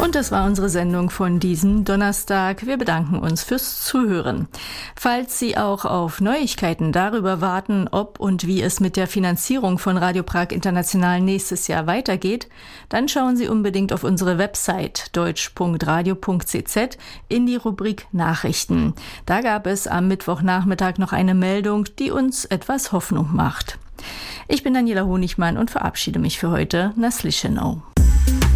Und das war unsere Sendung von diesem Donnerstag. Wir bedanken uns fürs Zuhören. Falls Sie auch auf Neuigkeiten darüber warten, ob und wie es mit der Finanzierung von Radio Prag International nächstes Jahr weitergeht, dann schauen Sie unbedingt auf unsere Website deutsch.radio.cz in die Rubrik Nachrichten. Da gab es am Mittwochnachmittag noch eine Meldung, die uns etwas Hoffnung macht. Ich bin Daniela Honigmann und verabschiede mich für heute. Na slyšenou.